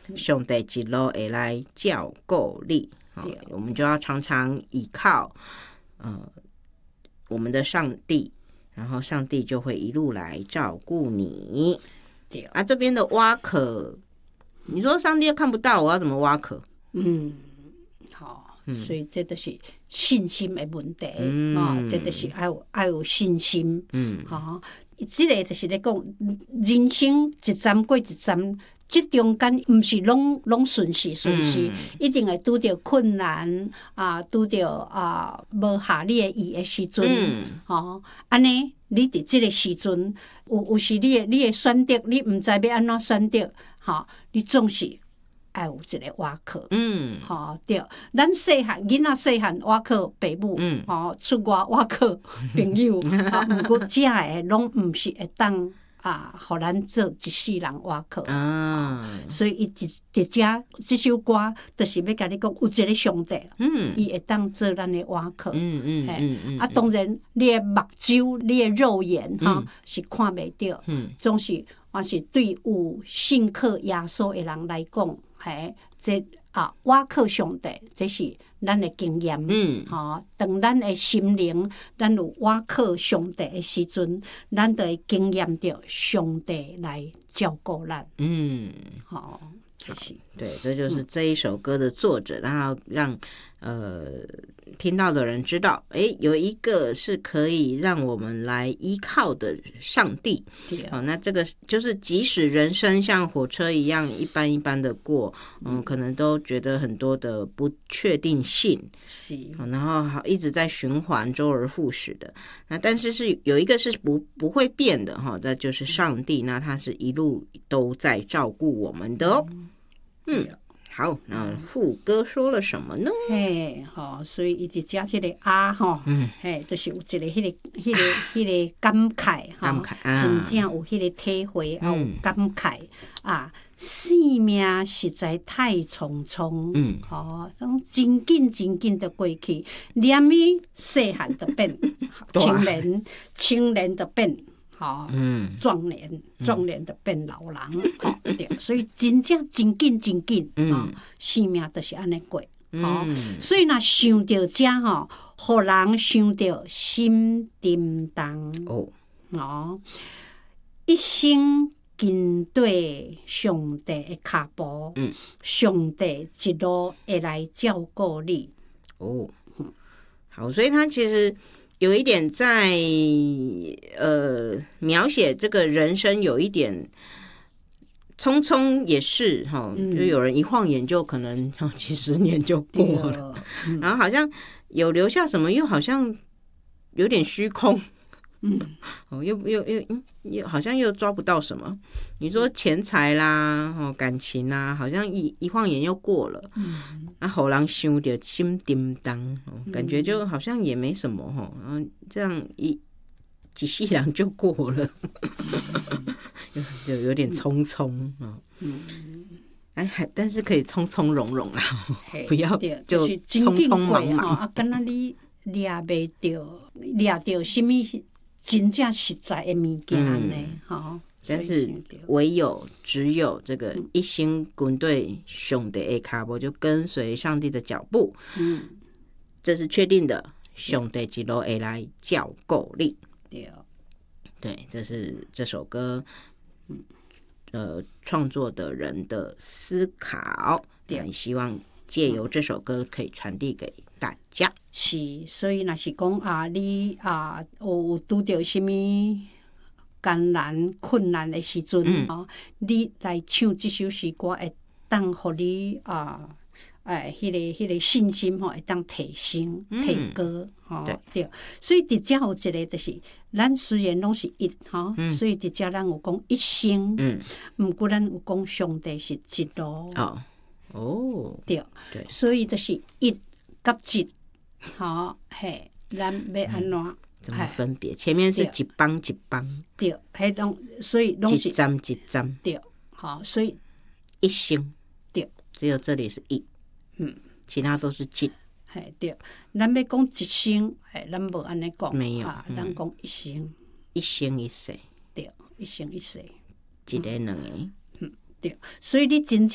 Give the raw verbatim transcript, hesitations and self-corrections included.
上帝一路会来照顾你。哦、我们就要常常依靠呃我们的上帝，然后上帝就会一路来照顾你。对啊，这边的挖壳，你说上帝又看不到，我要怎么挖壳？ 嗯，好、哦，所以这都是信心的问题。嗯，哦，这都是要有要有信心。嗯，好、哦，这个就是咧讲，人生一站过一站。这中间毋是拢拢顺时顺时，嗯、一定会拄着困难啊，拄着啊无合你的意的时阵，嗯、哦，安尼你伫即个时阵，有有时你的你的选择，你毋知要安怎选择，吼、哦，你总是爱有一个倚靠，嗯，吼、哦、对，咱细汉囡仔细汉倚靠父母，嗯，吼、哦、出外倚靠朋友，啊，毋过遮个拢毋是会当。啊，互咱做一世人倚靠啊，所以伊一一只这首歌，就是要甲你讲，有一个上帝，嗯，伊会当做咱的倚靠，嗯嗯嗯嗯。啊，当然，你的目睭、你的肉眼，哈、嗯，是看袂到，嗯，总是还是对有信靠耶稣的人来讲，嘿，这啊，倚靠上帝，这是咱的经验，嗯，吼、哦，当咱的心灵，咱有倚靠上帝的时阵，咱就会经验到上帝来照顾咱，嗯，好、哦，这是对，这就是这一首歌的作者，然后让呃听到的人知道，哎，有一个是可以让我们来依靠的上帝。哦，那这个就是即使人生像火车一样一般一般的过，嗯，可能都觉得很多的不确定性，是、哦，然后好一直在循环，周而复始的。那但是是有一个是不不会变的哈、哦，那就是上帝，那他是一路都在照顾我们的哦。嗯，好，那副歌说了什么呢？ 嘿，吼，所以伊就加这个啊，吼，嗯，嘿，就是有一个迄、那个、迄、那个、迄、那个感慨， 感慨，啊、 真正有迄个体会，也、嗯、有感慨啊。生命实在太匆匆，嗯，吼，拢真紧真紧的过去，念伊细汉就变青年，青年就变。好，嗯，壮年，壮年就变老人，哦、嗯，对，所以真正真紧真紧，嗯、哦，生命就是安尼过，哦，嗯、所以若想到这吼，互人想到心沉重，哦，哦，一生跟对上帝的脚步，嗯，上帝一路会来照顾你， 哦，好，所以他其实。有一点在呃描写这个人生，有一点匆匆也是哈，嗯、就有人一晃眼就可能几十年就过了，嗯、然后好像有留下什么，又好像有点虚空，嗯，哦，又又又嗯，又好像又抓不到什么。你说钱财啦，哦，感情啦，好像一一晃眼又过了，嗯，啊，后人想到心沉重，哦，感觉就好像也没什么哈，然后这样一几世人就过了，有有点匆匆啊，嗯，哎，还但是可以从从容容啦，不要就匆匆忙忙啊，敢若你抓袂到，抓到什么真正实在的物件呢？哈。 但是唯有只有这个一心跟对上帝的脚步，就跟随上帝的脚步，嗯，这是确定的。上帝一路会来照顾你，对，对，这是这首歌，呃，创作的人的思考，对，希望借由这首歌可以传递给大家。 是，所以若是讲啊，你啊有拄到什么？艰难困难的时阵，嗯、哦，你来唱这首诗歌，会当互你啊，诶，迄、那个、迄、那个信心吼，会当提升、提高，吼、嗯哦，对。所以伫遮有一个，就是咱虽然拢是一，吼、哦，嗯、所以伫遮咱有讲一生，嗯，毋过咱有讲上帝是一路，哦，哦，对，对，所以就是一甲一，吼、哦，嘿，咱要安怎？嗯怎么分别？前面是一帮一帮， 对，迄拢所以拢是一站一站， 对，好，所以一生对， 只有这里是一，嗯，其他都是一， 嘿对，咱要讲一生，嘿，咱无安尼讲， 没有， 啊，咱讲一生， 一生一世， 对，一生一世， 一个两个， 嗯，对，所以你真正。